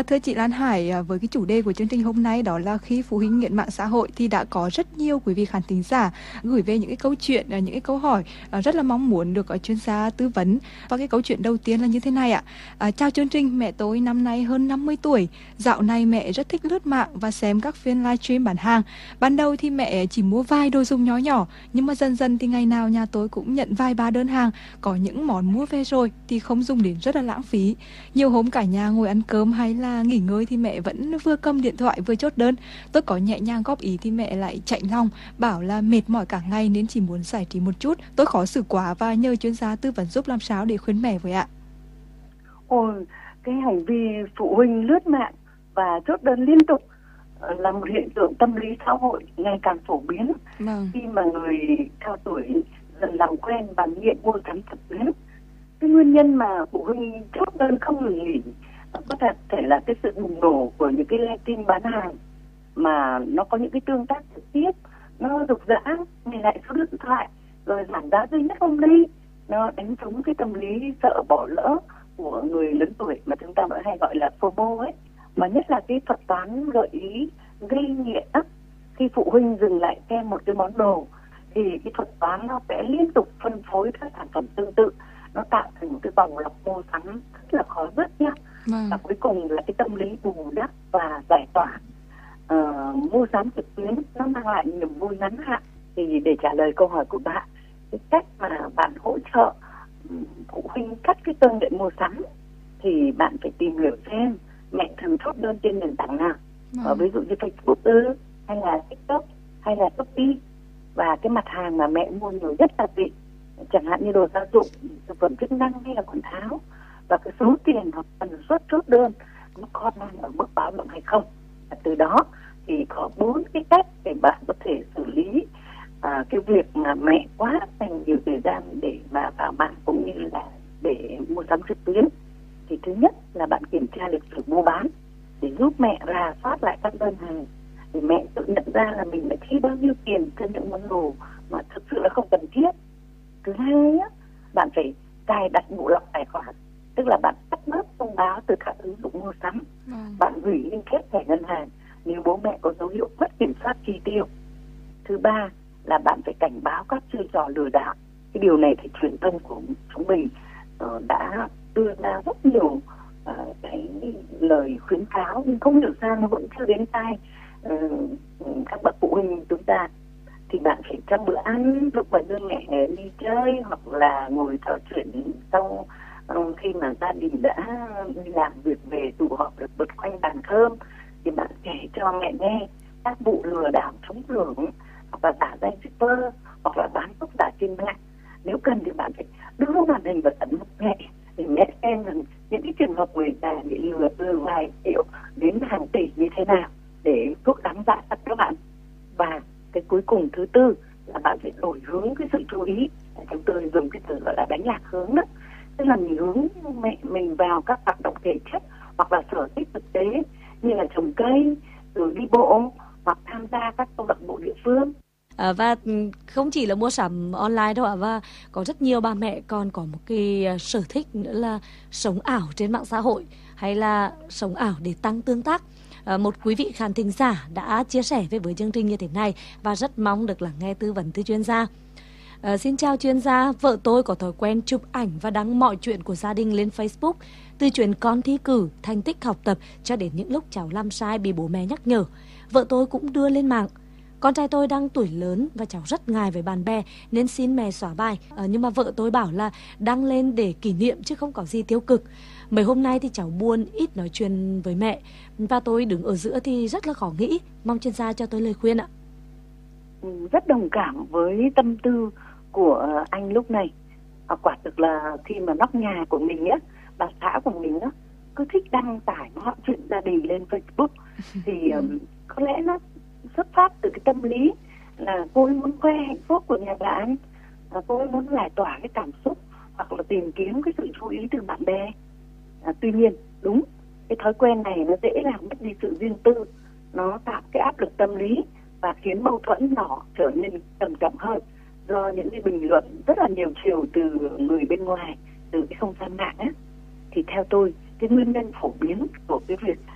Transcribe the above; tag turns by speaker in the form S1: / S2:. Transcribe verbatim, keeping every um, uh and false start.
S1: thưa chị Lan Hải, à, với cái chủ đề của chương trình hôm nay đó là khi phụ huynh nghiện mạng xã hội thì đã có rất nhiều quý vị khán thính giả gửi về những cái câu chuyện, à, những cái câu hỏi à, rất là mong muốn được ở chuyên gia tư vấn. Và cái câu chuyện đầu tiên là như thế này ạ. À, chào chương trình, mẹ tôi năm nay hơn năm mươi tuổi. Dạo này mẹ rất thích lướt mạng và xem các phiên livestream bán hàng. Ban đầu thì mẹ chỉ mua vài đồ dùng nhỏ nhỏ, nhưng mà dần dần thì ngày nào nhà tôi cũng nhận vài ba đơn hàng. Có những món mua về rồi thì không dùng đến, rất là lãng phí. Nhiều hôm cả nhà ngồi ăn cơm hay là nghỉ ngơi thì mẹ vẫn vừa cầm điện thoại vừa chốt đơn. Tôi có nhẹ nhàng góp ý thì mẹ lại chạnh lòng, bảo là mệt mỏi cả ngày nên chỉ muốn giải trí một chút. Tôi khó xử quá và nhờ chuyên gia tư vấn giúp làm sao để khuyên mẹ với ạ.
S2: Ôi, cái hành vi phụ huynh lướt mạng và chốt đơn liên tục là một hiện tượng tâm lý xã hội ngày càng phổ biến. Vâng. Khi mà người cao tuổi dần làm quen và nghiện mua sắm trực tuyến. Cái nguyên nhân mà phụ huynh chốt đơn không ngừng nghỉ có thể, thể là cái sự bùng nổ của những cái livestream bán hàng mà nó có những cái tương tác trực tiếp, nó rục rã, ngày lại số điện thoại, rồi giảm giá duy nhất hôm nay, nó đánh trúng cái tâm lý sợ bỏ lỡ của người lớn tuổi mà chúng ta vẫn hay gọi là FOMO ấy. Mà nhất là cái thuật toán gợi ý gây nghiện á, khi phụ huynh dừng lại xem một cái món đồ thì cái thuật toán nó sẽ liên tục phân phối các sản phẩm tương tự, nó tạo thành một cái vòng lặp mua sắm rất là khó dứt nhá. Vâng. Và cuối cùng là cái tâm lý bù đắp và giải tỏa. Uh, mua sắm trực tuyến nó mang lại niềm vui ngắn hạn. Thì để trả lời câu hỏi của bạn, cái cách mà bạn hỗ trợ phụ huynh cắt cái cơn nghiện mua sắm thì bạn phải tìm hiểu xem mẹ thường chốt đơn trên nền tảng nào. Vâng. Ở ví dụ như Facebook hay là TikTok hay là Shopee, và cái mặt hàng mà mẹ mua nhiều nhất là gì, chẳng hạn như đồ gia dụng, thực phẩm chức năng hay là quần áo, và cái số tiền hoặc tần suất chốt đơn nó có đang ở mức báo động hay không. Và từ đó thì có bốn cái cách để bạn có thể xử lý à, cái việc mà mẹ quá dành nhiều thời gian để mà vào mạng cũng như là để mua sắm trực tuyến. Thì thứ nhất là bạn kiểm tra lịch sử mua bán để giúp mẹ rà soát lại các đơn hàng, để mẹ tự nhận ra là mình đã chi bao nhiêu tiền cho những món đồ mà thực sự là không cần thiết. Thứ hai á, bạn phải cài đặt bộ lọc tài khoản, tức là bạn tắt bớt thông báo từ các ứng dụng mua sắm. Ừ. Bạn hủy liên kết thẻ ngân hàng nếu bố mẹ có dấu hiệu mất kiểm soát chi tiêu. Thứ ba là bạn phải cảnh báo các chiêu trò lừa đảo. Cái điều này thì truyền thông của chúng mình uh, đã đưa ra rất nhiều uh, cái lời khuyến cáo, nhưng không hiểu sao nó vẫn chưa đến tai uh, các bậc phụ huynh chúng ta. Thì bạn phải trong bữa ăn, lúc mà đưa mẹ đi chơi hoặc là ngồi trò chuyện sau uh, khi mà gia đình đã đi làm việc về tụ họp được bật quanh bàn cơm, thì bạn kể cho mẹ nghe các vụ lừa đảo trúng thưởng hoặc là giả danh shipper hoặc là bán thuốc giả trên mạng. Nếu cần thì bạn phải đưa màn hình vào tận mặt mẹ để mẹ xem rằng những cái trường hợp người già bị lừa từ vài triệu đến hàng tỷ như thế nào để thuốc đáng giá thật các bạn. Và cái cuối cùng thứ tư là bạn phải đổi hướng cái sự chú ý. Chúng tôi dùng cái từ gọi là đánh lạc hướng đó, tức là mình hướng mẹ mình vào các hoạt động thể chất hoặc là sở thích thực tế như là trồng cây, rồi đi bộ hoặc tham gia các câu lạc bộ địa phương.
S3: À, và không chỉ là mua sắm online đâu ạ, và có rất nhiều bà mẹ còn có một cái sở thích nữa là sống ảo trên mạng xã hội hay là sống ảo để tăng tương tác. À, một quý vị khán thính giả đã chia sẻ với với chương trình như thế này và rất mong được lắng nghe tư vấn từ chuyên gia. À, xin chào chuyên gia, vợ tôi có thói quen chụp ảnh và đăng mọi chuyện của gia đình lên Facebook, từ chuyện con thi cử, thành tích học tập cho đến những lúc cháu làm sai bị bố mẹ nhắc nhở. Vợ tôi cũng đưa lên mạng. Con trai tôi đang tuổi lớn và cháu rất ngại với bạn bè nên xin mẹ xóa bài. À, nhưng mà vợ tôi bảo là đăng lên để kỷ niệm chứ không có gì tiêu cực. Mấy hôm nay thì cháu buồn, ít nói chuyện với mẹ và tôi đứng ở giữa thì rất là khó nghĩ. Mong chuyên gia cho tôi lời khuyên ạ.
S2: Rất đồng cảm với tâm tư của anh lúc này. À, quả thực là khi mà nóc nhà của mình á, bà xã của mình á, cứ thích đăng tải mọi chuyện gia đình lên Facebook thì um, có lẽ nó xuất phát từ cái tâm lý là cô ấy muốn khoe hạnh phúc của nhà bạn, à, cô ấy muốn giải tỏa cái cảm xúc hoặc là tìm kiếm cái sự chú ý từ bạn bè. À, tuy nhiên đúng, cái thói quen này nó dễ làm mất đi sự riêng tư, nó tạo cái áp lực tâm lý và khiến mâu thuẫn nhỏ trở nên trầm trọng hơn do những cái bình luận rất là nhiều chiều từ người bên ngoài, từ cái không gian mạng á. Thì theo tôi, cái nguyên nhân phổ biến của cái việc